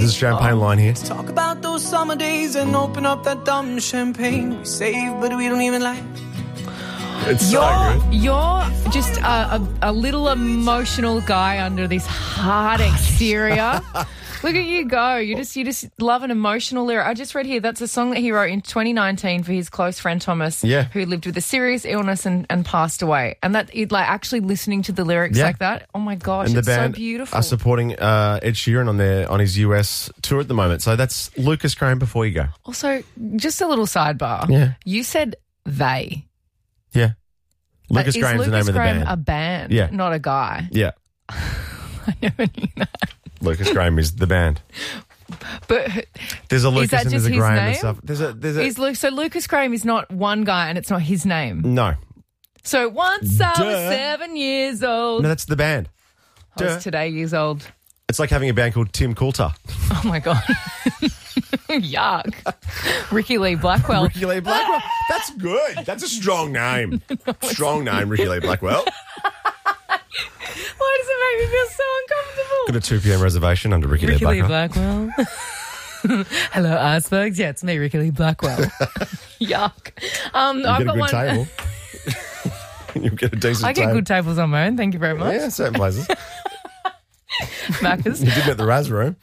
There's a champagne line here. Talk about those summer days and open up that dumb champagne we save, but we don't even like. It's so good. You're just a little emotional guy under this hard exterior. Look at you go. You just love an emotional lyric. I just read here that's a song that he wrote in 2019 for his close friend Thomas, who lived with a serious illness and passed away. And that actually listening to the lyrics like that, oh my gosh, and it's the band so beautiful. are supporting Ed Sheeran on his US tour at the moment. So that's Lucas Graham before you go. Also, just a little sidebar. Yeah. You said they. Yeah. Lucas Graham's the name of the band. Is Lucas Graham a band, Yeah. not a guy? Yeah. I never knew that. Lucas Graham is the band. But there's a Lucas and there's a Graham name? and stuff. So Lucas Graham is not one guy and it's not his name? No. So once I was 7 years old. No, that's the band. I was today years old. It's like having a band called Tim Coulter. Oh, my God. Yuck. Ricky Lee Blackwell. Ricky Lee Blackwell. That's good. That's a strong name. Strong name, Ricky Lee Blackwell. Why does it make me feel so uncomfortable? Got a 2 p.m. reservation under Ricky Lee Blackwell. Hello, icebergs. Yeah, it's me, Ricky Lee Blackwell. Yuck. You get a good table. You get a decent table. I get good tables on my own. Thank you very much. Yeah, certain places. Macca's. You didn't at the Raz Room.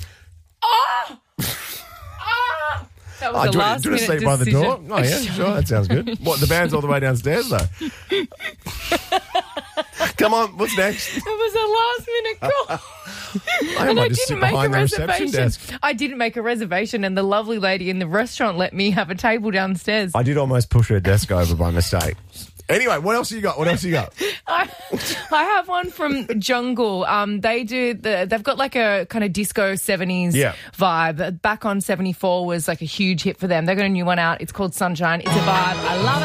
That was the last do you want to minute sleep by the decision. door? Oh, yeah, sure. That sounds good. What, the band's all the way downstairs, though? Come on, what's next? It was a last minute call. I might just sit behind the reception desk. I didn't make a reservation, and the lovely lady in the restaurant let me have a table downstairs. I did almost push her desk over by mistake. Anyway, what else you got? I have one from Jungle. They've got like a kind of disco 70s vibe. Back on 74 was like a huge hit for them. They got a new one out. It's called Sunshine. It's a vibe. I love it.